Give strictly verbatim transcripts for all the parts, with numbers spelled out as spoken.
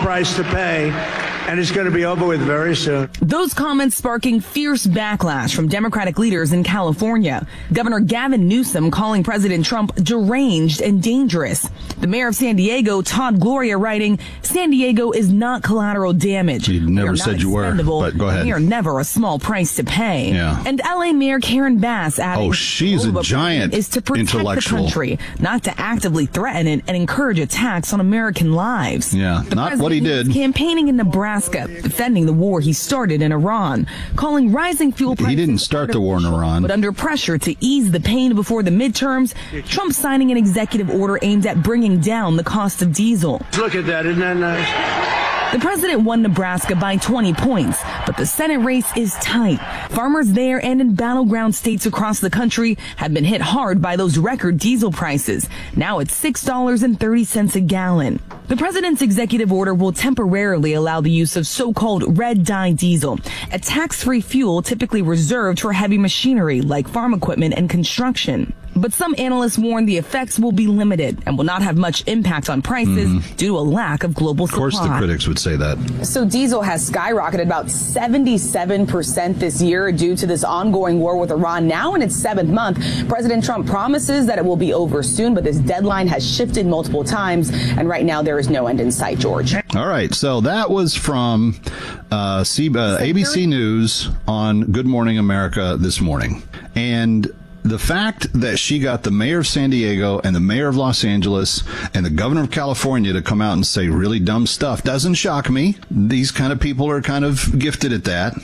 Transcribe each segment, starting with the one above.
price to pay, and it's going to be over with very soon. Those comments sparking fierce backlash from Democratic leaders in California. Governor Gavin Newsom calling President Trump deranged and dangerous. The mayor of San Diego, Todd Gloria, writing, San Diego is not collateral damage. You never said you were, but go ahead. We are never a small price to pay. Yeah. And L A Mayor Karen Bass adding, oh, she's a giant is to protect intellectual. the country, not to actively threaten it and encourage attacks on American lives. Yeah, the not what he did. Campaigning in Nebraska, defending the war he started in Iran, calling rising fuel prices. He didn't start the war in Iran. But under pressure to ease the pain before the midterms, Trump signing an executive order aimed at bringing down the cost of diesel. Look at that, isn't that nice? The president won Nebraska by twenty points, but the Senate race is tight. Farmers there and in battleground states across the country have been hit hard by those record diesel prices. Now it's six dollars and thirty cents a gallon. The president's executive order will temporarily allow the use of so-called red dye diesel, a tax-free fuel typically reserved for heavy machinery like farm equipment and construction. But some analysts warn the effects will be limited and will not have much impact on prices mm-hmm. due to a lack of global supply. Of course the critics would say that. So diesel has skyrocketed about seventy-seven percent this year due to this ongoing war with Iran. Now in its seventh month, President Trump promises that it will be over soon, but this deadline has shifted multiple times, and right now there is no end in sight, George. All right, so that was from uh, C- uh, A B C News on Good Morning America this morning. And the fact that she got the mayor of San Diego and the mayor of Los Angeles and the governor of California to come out and say really dumb stuff doesn't shock me. These kind of people are kind of gifted at that.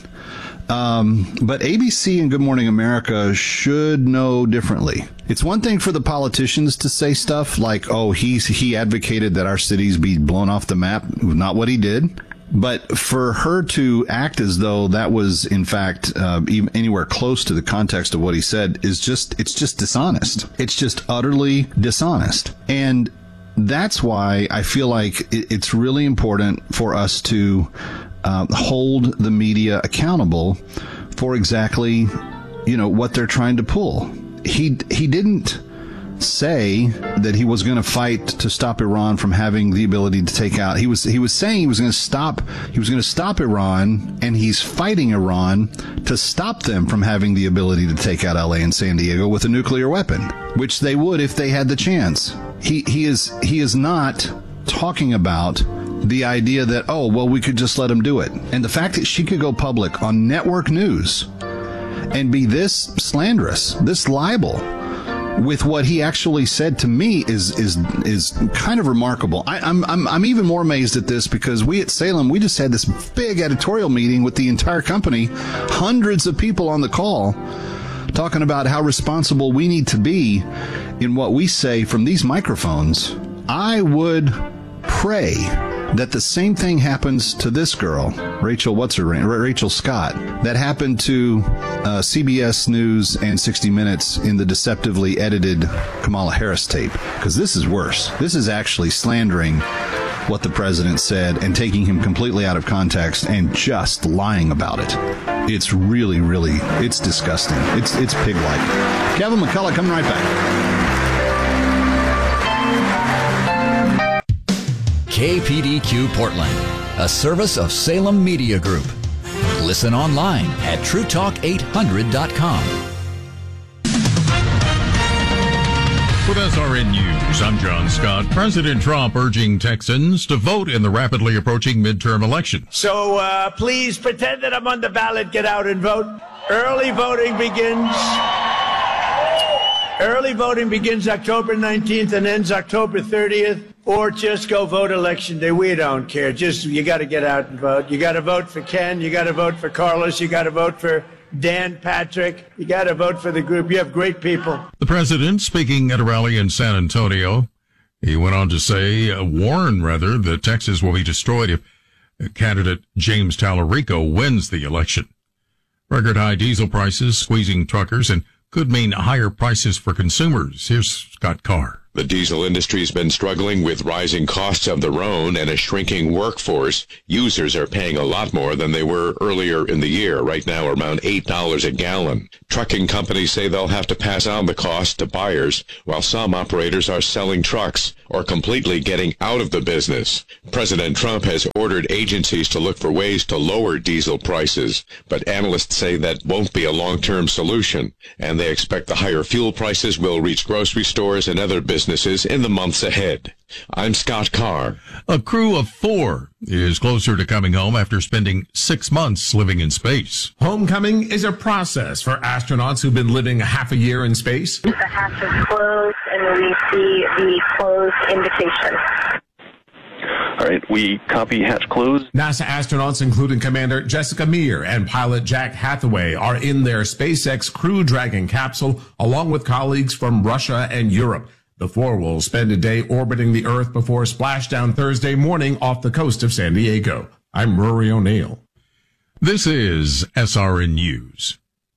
Um, but A B C and Good Morning America should know differently. It's one thing for the politicians to say stuff like, oh, he's, he advocated that our cities be blown off the map. Not what he did. But for her to act as though that was, in fact, uh, even anywhere close to the context of what he said is just, it's just dishonest. It's just utterly dishonest. And that's why I feel like it's really important for us to uh, hold the media accountable for exactly, you know, what they're trying to pull. He, he didn't say that he was going to fight to stop Iran from having the ability to take out. He was he was saying he was going to stop he was going to stop Iran, and he's fighting Iran to stop them from having the ability to take out L A and San Diego with a nuclear weapon, which they would if they had the chance. He he is he is not talking about the idea that, oh, well, we could just let him do it. And the fact that she could go public on network news and be this slanderous, this libel, with what he actually said to me is is is kind of remarkable. I, I'm I'm I'm even more amazed at this because we at Salem, we just had this big editorial meeting with the entire company, hundreds of people on the call, talking about how responsible we need to be in what we say from these microphones. I would pray that the same thing happens to this girl, Rachel, what's her name? Rachel Scott, that happened to uh, C B S News and sixty minutes in the deceptively edited Kamala Harris tape. Because this is worse. This is actually slandering what the president said and taking him completely out of context and just lying about it. It's really, really, it's disgusting. It's, it's pig-like. Kevin McCullough coming right back. K P D Q Portland, a service of Salem Media Group. Listen online at true talk eight hundred dot com. With S R N News, I'm John Scott. President Trump urging Texans to vote in the rapidly approaching midterm election. So uh, please pretend that I'm on the ballot. Get out and vote. Early voting begins. Early voting begins October nineteenth and ends October thirtieth. Or just go vote election day. We don't care. Just, you got to get out and vote. You got to vote for Ken. You got to vote for Carlos. You got to vote for Dan Patrick. You got to vote for the group. You have great people. The president speaking at a rally in San Antonio. He went on to say, uh, warn rather, that Texas will be destroyed if candidate James Tallarico wins the election. Record high diesel prices squeezing truckers and could mean higher prices for consumers. Here's Scott Carr. The diesel industry's been struggling with rising costs of their own and a shrinking workforce. Users are paying a lot more than they were earlier in the year, right now around eight dollars a gallon. Trucking companies say they'll have to pass on the cost to buyers, while some operators are selling trucks or completely getting out of the business. President Trump has ordered agencies to look for ways to lower diesel prices, but analysts say that won't be a long-term solution, and they expect the higher fuel prices will reach grocery stores and other businesses businesses in the months ahead. I'm Scott Carr. A crew of four is closer to coming home after spending six months living in space. Homecoming is a process for astronauts who've been living a half a year in space. The hatch is closed, and we see the closed indication. All right, we copy hatch closed. NASA astronauts, including Commander Jessica Meir and pilot Jack Hathaway, are in their SpaceX Crew Dragon capsule, along with colleagues from Russia and Europe. The four will spend a day orbiting the Earth before splashdown Thursday morning off the coast of San Diego. I'm Rory O'Neill. This is S R N News.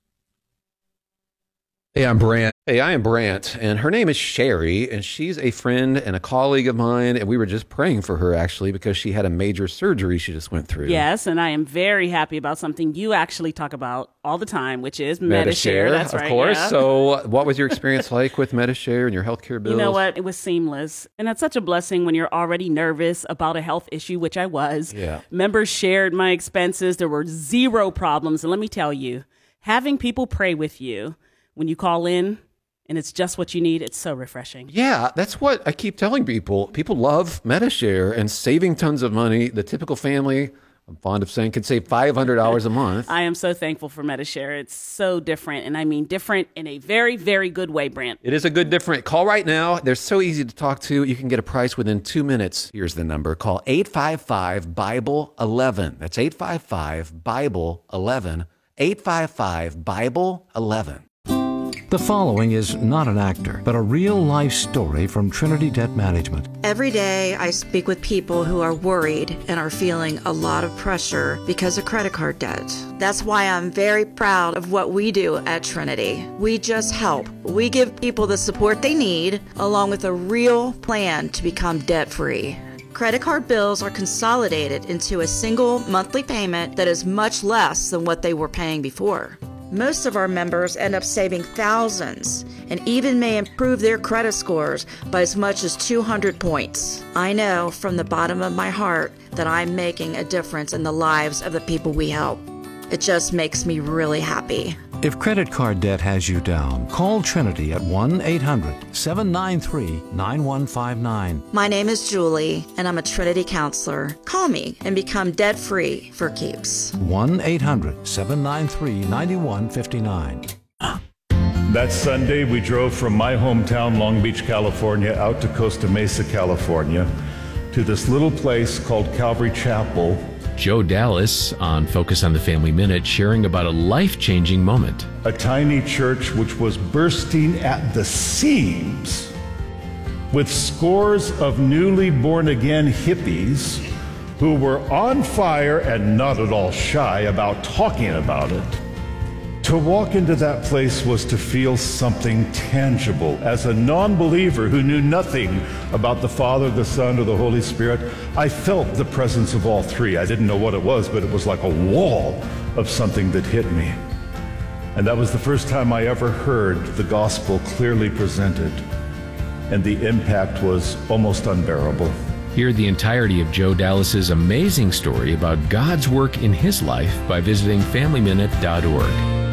Hey, I'm Brant. Hey, I am Brant, and her name is Sherry, and she's a friend and a colleague of mine, and we were just praying for her, actually, because she had a major surgery she just went through. Yes, and I am very happy about something you actually talk about all the time, which is Medi-Share. Medi-Share, That's of right, course. yeah. So what was your experience like with Medi-Share and your healthcare bills? You know what? It was seamless, and that's such a blessing when you're already nervous about a health issue, which I was. Yeah. Members shared my expenses. There were zero problems, and let me tell you, having people pray with you when you call in, and it's just what you need, it's so refreshing. Yeah, that's what I keep telling people. People love Medi-Share and saving tons of money. The typical family, I'm fond of saying, could save five hundred dollars a month. I am so thankful for Medi-Share. It's so different, and I mean different in a very, very good way, Brant. It is a good different. Call right now. They're so easy to talk to. You can get a price within two minutes. Here's the number. Call eight five five, Bible eleven. That's eight five five, Bible eleven. eight five five, Bible eleven. The following is not an actor, but a real-life story from Trinity Debt Management. Every day, I speak with people who are worried and are feeling a lot of pressure because of credit card debt. That's why I'm very proud of what we do at Trinity. We just help. We give people the support they need, along with a real plan to become debt-free. Credit card bills are consolidated into a single monthly payment that is much less than what they were paying before. Most of our members end up saving thousands and even may improve their credit scores by as much as two hundred points. I know from the bottom of my heart that I'm making a difference in the lives of the people we help. It just makes me really happy. If credit card debt has you down, call Trinity at one eight hundred, seven nine three, nine one five nine. My name is Julie, and I'm a Trinity counselor. Call me and become debt-free for keeps. one eight hundred, seven nine three, nine one five nine. That Sunday, we drove from my hometown, Long Beach, California, out to Costa Mesa, California, to this little place called Calvary Chapel. Joe Dallas on Focus on the Family Minute, sharing about a life-changing moment. A tiny church which was bursting at the seams with scores of newly born-again hippies who were on fire and not at all shy about talking about it. To walk into that place was to feel something tangible. As a non-believer who knew nothing about the Father, the Son, or the Holy Spirit, I felt the presence of all three. I didn't know what it was, but it was like a wall of something that hit me. And that was the first time I ever heard the gospel clearly presented. And the impact was almost unbearable. Hear the entirety of Joe Dallas's amazing story about God's work in his life by visiting family minute dot org.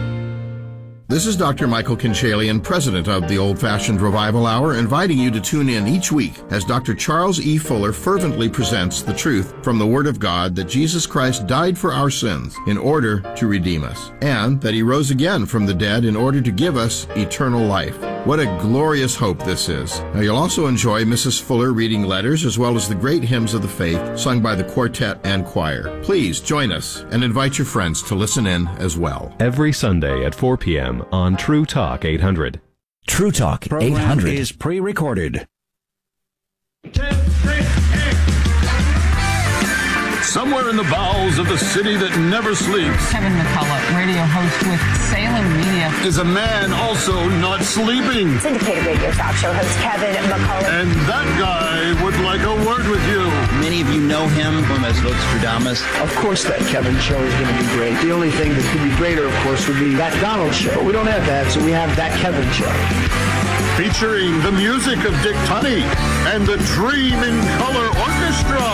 This is Doctor Michael Kinchalian, president of the Old Fashioned Revival Hour, inviting you to tune in each week as Doctor Charles E. Fuller fervently presents the truth from the Word of God that Jesus Christ died for our sins in order to redeem us, and that He rose again from the dead in order to give us eternal life. What a glorious hope this is. Now, you'll also enjoy Missus Fuller reading letters as well as the great hymns of the faith sung by the quartet and choir. Please join us and invite your friends to listen in as well. Every Sunday at four p.m. on True Talk eight hundred. True Talk eight hundred is pre-recorded. somewhere in the bowels of the city that never sleeps, Kevin McCullough, radio host with Salem Media, is a man also not sleeping. Syndicated radio talk show host Kevin McCullough. And that guy would like a word with you. Many of you know him as Vostradamus. Of course that Kevin show is going to be great. The only thing that could be greater, of course, would be that Donald show. But we don't have that, so we have that Kevin show. Featuring the music of Dick Tunney and the Dream in Color Orchestra.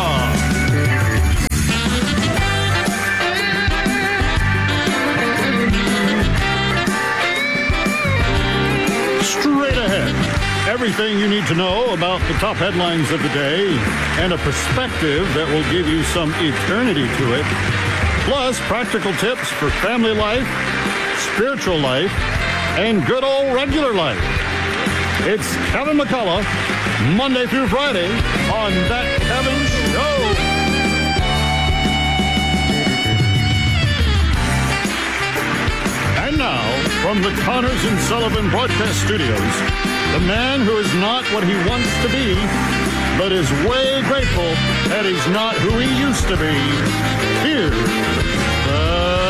Straight ahead, everything you need to know about the top headlines of the day and a perspective that will give you some eternity to it. Plus, practical tips for family life, spiritual life, and good old regular life. It's Kevin McCullough, Monday through Friday on That Kevin Show. And now, from the Connors and Sullivan Broadcast Studios, the man who is not what he wants to be, but is way grateful that he's not who he used to be. Here's the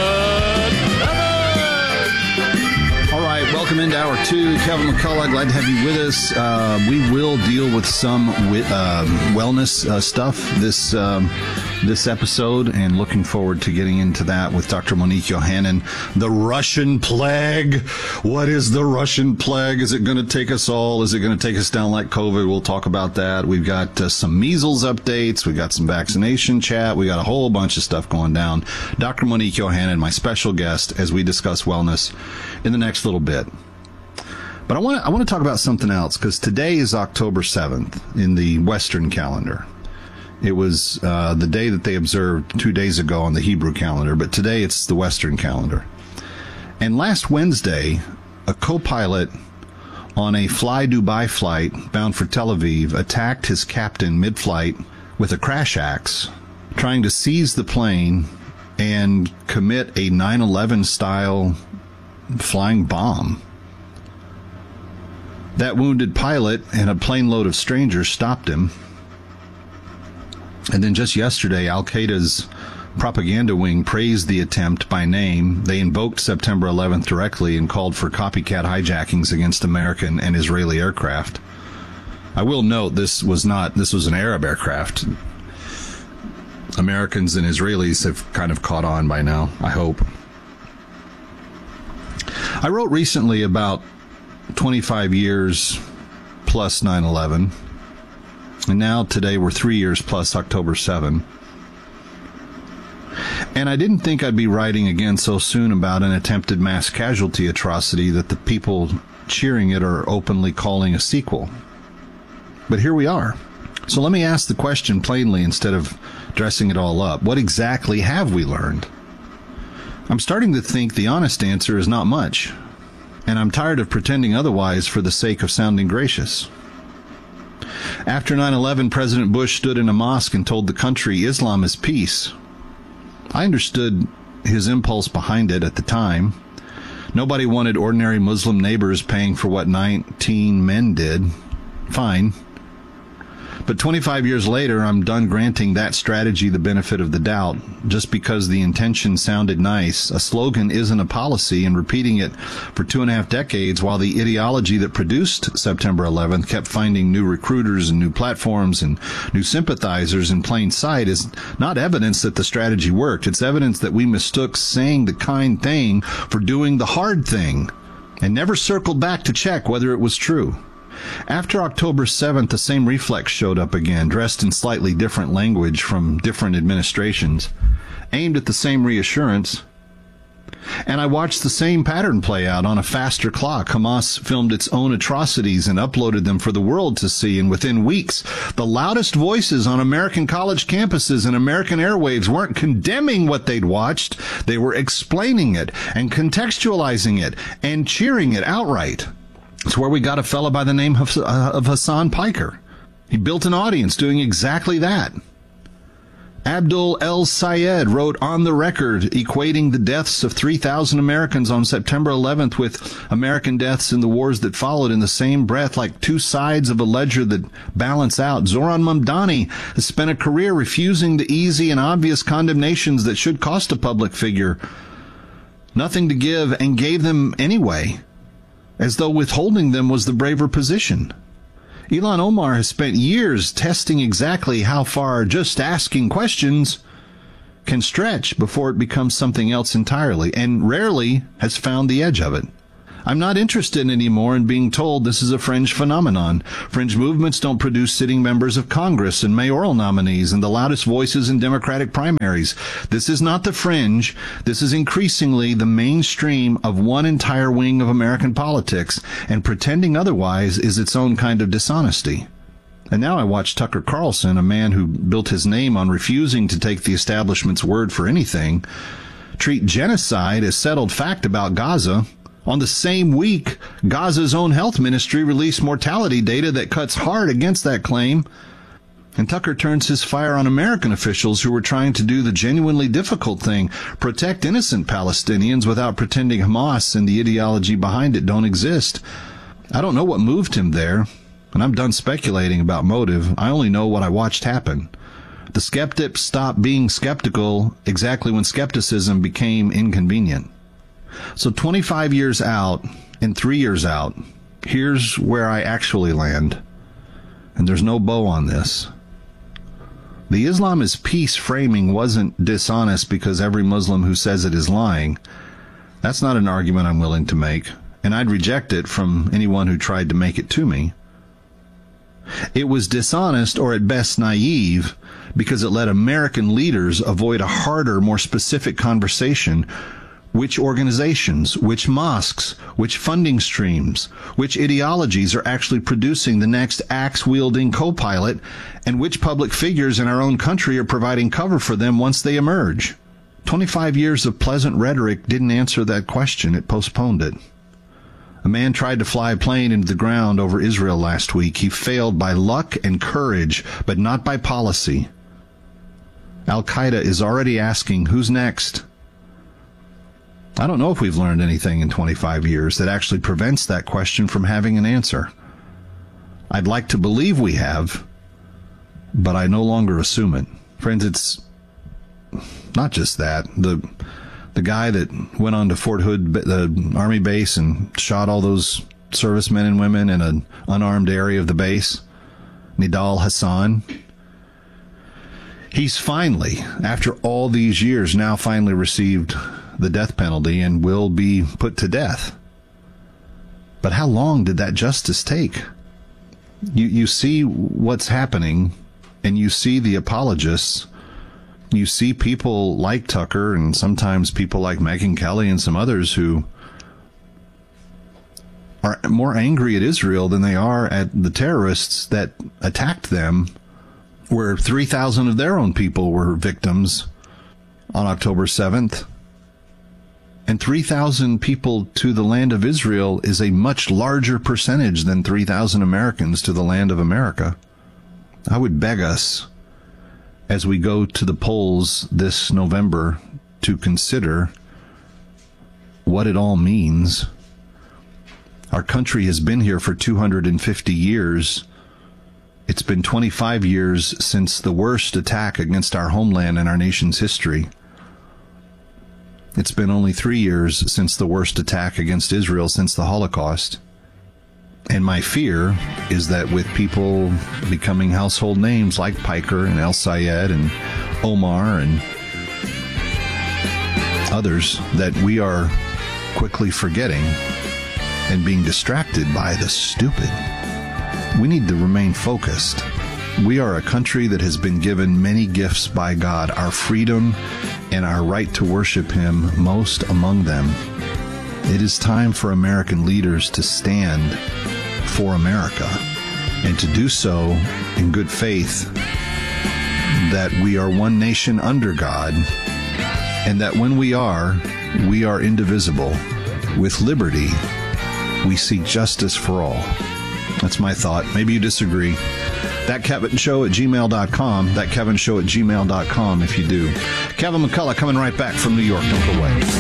All right, welcome into hour two. Kevin McCullough, glad to have you with us. Uh, we will deal with some uh, wellness uh, stuff this um, this episode, and looking forward to getting into that with Doctor Monique Yohannan. The Russian plague. What is the Russian plague? Is it going to take us all? Is it going to take us down like COVID? We'll talk about that. We've got uh, some measles updates. We've got some vaccination chat. We got a whole bunch of stuff going down. Doctor Monique Yohannan, my special guest, as we discuss wellness in the next little bit. But I want to I want to talk about something else, because today is October seventh in the Western calendar. It was uh, the day that they observed two days ago on the Hebrew calendar, but today it's the Western calendar. And last Wednesday, a co-pilot on a Fly Dubai flight bound for Tel Aviv attacked his captain mid-flight with a crash axe, trying to seize the plane and commit a nine eleven style flying bomb. That wounded pilot and a plane load of strangers stopped him. And then just yesterday, Al-Qaeda's propaganda wing praised the attempt by name. They invoked September eleventh directly and called for copycat hijackings against American and Israeli aircraft. I will note this was not, this was an Arab aircraft. Americans and Israelis have kind of caught on by now, I hope. I wrote recently about twenty-five years plus nine eleven. And now today we're three years plus October seventh. And I didn't think I'd be writing again so soon about an attempted mass casualty atrocity that the people cheering it are openly calling a sequel. But here we are. So let me ask the question plainly instead of dressing it all up. What exactly have we learned? I'm starting to think the honest answer is not much. And I'm tired of pretending otherwise for the sake of sounding gracious. After nine eleven, President Bush stood in a mosque and told the country Islam is peace. I understood his impulse behind it at the time. Nobody wanted ordinary Muslim neighbors paying for what nineteen men did. Fine. But twenty-five years later, I'm done granting that strategy the benefit of the doubt. Just because the intention sounded nice, a slogan isn't a policy, and repeating it for two and a half decades while the ideology that produced September eleventh kept finding new recruiters and new platforms and new sympathizers in plain sight is not evidence that the strategy worked. It's evidence that we mistook saying the kind thing for doing the hard thing and never circled back to check whether it was true. After October seventh, the same reflex showed up again, dressed in slightly different language from different administrations, aimed at the same reassurance. And I watched the same pattern play out on a faster clock. Hamas filmed its own atrocities and uploaded them for the world to see, and within weeks, the loudest voices on American college campuses and American airwaves weren't condemning what they'd watched. They were explaining it and contextualizing it and cheering it outright. It's where we got a fella by the name of, uh, of Hassan Piker. He built an audience doing exactly that. Abdul El Sayed wrote on the record, equating the deaths of three thousand Americans on September eleventh with American deaths in the wars that followed in the same breath, like two sides of a ledger that balance out. Zoran Mamdani has spent a career refusing the easy and obvious condemnations that should cost a public figure nothing to give, and gave them anyway, as though withholding them was the braver position. Ilhan Omar has spent years testing exactly how far just asking questions can stretch before it becomes something else entirely, and rarely has found the edge of it. I'm not interested anymore in being told this is a fringe phenomenon. Fringe movements don't produce sitting members of Congress and mayoral nominees and the loudest voices in Democratic primaries. This is not the fringe. This is increasingly the mainstream of one entire wing of American politics, and pretending otherwise is its own kind of dishonesty. And now I watch Tucker Carlson, a man who built his name on refusing to take the establishment's word for anything, treat genocide as settled fact about Gaza. On the same week, Gaza's own health ministry released mortality data that cuts hard against that claim. And Tucker turns his fire on American officials who were trying to do the genuinely difficult thing, protect innocent Palestinians without pretending Hamas and the ideology behind it don't exist. I don't know what moved him there, and I'm done speculating about motive. I only know what I watched happen. The skeptics stopped being skeptical exactly when skepticism became inconvenient. So twenty-five years out and three years out, here's where I actually land. And there's no bow on this. The Islam is peace framing wasn't dishonest because every Muslim who says it is lying. That's not an argument I'm willing to make, and I'd reject it from anyone who tried to make it to me. It was dishonest, or at best naive, because it let American leaders avoid a harder, more specific conversation. Which organizations, which mosques, which funding streams, which ideologies are actually producing the next axe-wielding co-pilot, and which public figures in our own country are providing cover for them once they emerge? twenty-five years of pleasant rhetoric didn't answer that question. It postponed it. A man tried to fly a plane into the ground over Israel last week. He failed by luck and courage, but not by policy. Al-Qaeda is already asking, who's next? I don't know if we've learned anything in twenty-five years that actually prevents that question from having an answer. I'd like to believe we have, but I no longer assume it. Friends, it's not just that. The the guy that went on to Fort Hood, the Army base, and shot all those servicemen and women in an unarmed area of the base, Nidal Hassan, he's finally, after all these years, now finally received the death penalty and will be put to death. But how long did that justice take? You you see what's happening, and you see the apologists. You see people like Tucker, and sometimes people like Megyn Kelly and some others who are more angry at Israel than they are at the terrorists that attacked them, where three thousand of their own people were victims on October seventh. And three thousand people to the land of Israel is a much larger percentage than three thousand Americans to the land of America. I would beg us, as we go to the polls this November, to consider what it all means. Our country has been here for two hundred fifty years. It's been twenty-five years since the worst attack against our homeland in our nation's history. It's been only three years since the worst attack against Israel since the Holocaust. And my fear is that with people becoming household names like Piker and El Sayed and Omar and others, that we are quickly forgetting and being distracted by the stupid. We need to remain focused. We are a country that has been given many gifts by God, our freedom and our right to worship Him, most among them. It is time for American leaders to stand for America and to do so in good faith, that we are one nation under God, and that when we are, we are indivisible. With liberty, we seek justice for all. That's my thought. Maybe you disagree. That Kevin Show at gmail dot com. That Kevin Show at gmail dot com if you do. Kevin McCullough coming right back from New York. Don't go away.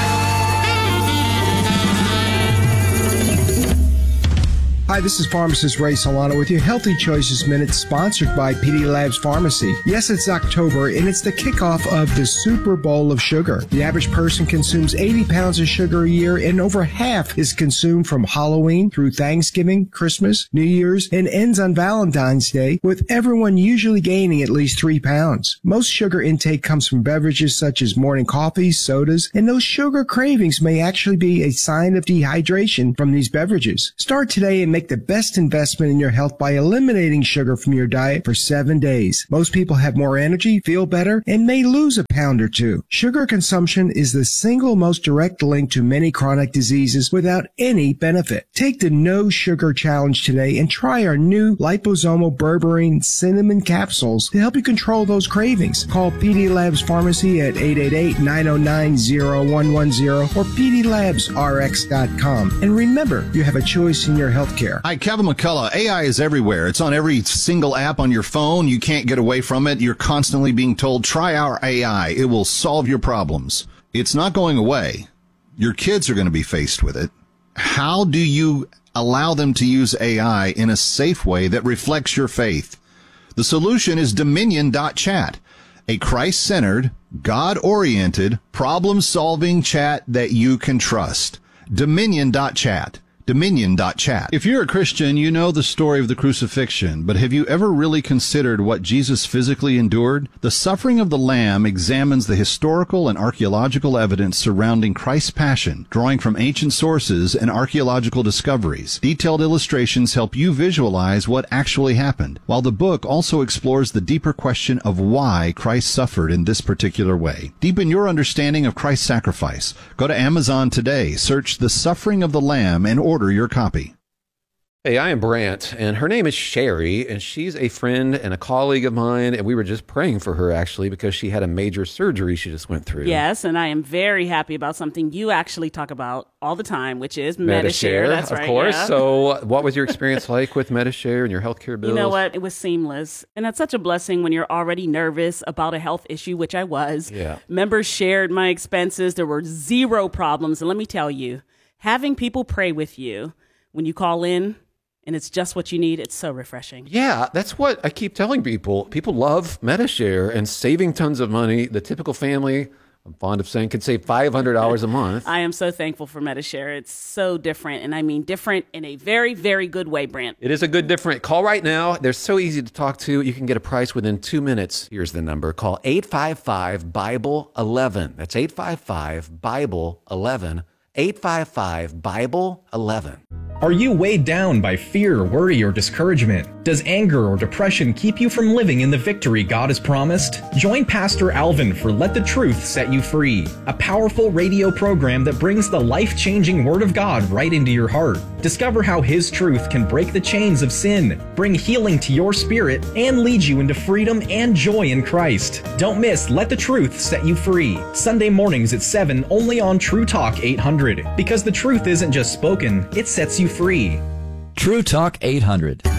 Hi, this is pharmacist Ray Solano with your Healthy Choices Minute, sponsored by P D Labs Pharmacy. Yes, it's October, and it's the kickoff of the Super Bowl of sugar. The average person consumes eighty pounds of sugar a year, and over half is consumed from Halloween through Thanksgiving, Christmas, New Year's, and ends on Valentine's Day, with everyone usually gaining at least three pounds. Most sugar intake comes from beverages such as morning coffees, sodas, and those sugar cravings may actually be a sign of dehydration from these beverages. Start today and make the best investment in your health by eliminating sugar from your diet for seven days. Most people have more energy, feel better, and may lose a pound or two. Sugar consumption is the single most direct link to many chronic diseases without any benefit. Take the No Sugar Challenge today and try our new liposomal berberine cinnamon capsules to help you control those cravings. Call P D Labs Pharmacy at eight eight eight, nine oh nine, oh one one oh or P D labs R X dot com. And remember, you have a choice in your healthcare. Hi, Kevin McCullough. A I is everywhere. It's on every single app on your phone. You can't get away from it. You're constantly being told, try our A I. It will solve your problems. It's not going away. Your kids are going to be faced with it. How do you allow them to use A I in a safe way that reflects your faith? The solution is Dominion dot chat, a Christ-centered, God-oriented, problem-solving chat that you can trust. Dominion dot chat. Dominion dot chat. If you're a Christian, you know the story of the crucifixion, but have you ever really considered what Jesus physically endured? The Suffering of the Lamb examines the historical and archaeological evidence surrounding Christ's passion, drawing from ancient sources and archaeological discoveries. Detailed illustrations help you visualize what actually happened, while the book also explores the deeper question of why Christ suffered in this particular way. Deepen your understanding of Christ's sacrifice. Go to Amazon today, search The Suffering of the Lamb, and order Order your copy. Hey, I am Brant, and her name is Sherry, and she's a friend and a colleague of mine, and we were just praying for her, actually, because she had a major surgery she just went through. Yes, and I am very happy about something you actually talk about all the time, which is Medi-Share. Medi-Share, That's of right, course. yeah. So what was your experience like with Medi-Share and your healthcare bills? You know what? It was seamless, and that's such a blessing when you're already nervous about a health issue, which I was. Yeah. Members shared my expenses. There were zero problems, and let me tell you, having people pray with you when you call in and it's just what you need, it's so refreshing. Yeah, that's what I keep telling people. People love Medi-Share and saving tons of money. The typical family, I'm fond of saying, could save five hundred dollars a month. I am so thankful for Medi-Share. It's so different, and I mean different in a very, very good way, Brant. It is a good different. Call right now. They're so easy to talk to. You can get a price within two minutes. Here's the number. Call eight five five, Bible eleven. That's eight five five, Bible eleven. eight five five, Bible eleven. Are you weighed down by fear, worry, or discouragement? Does anger or depression keep you from living in the victory God has promised? Join Pastor Alvin for Let the Truth Set You Free, a powerful radio program that brings the life-changing Word of God right into your heart. Discover how His truth can break the chains of sin, bring healing to your spirit, and lead you into freedom and joy in Christ. Don't miss Let the Truth Set You Free, Sunday mornings at seven, only on True Talk eight hundred. Because the truth isn't just spoken, it sets you free. True Talk eight hundred.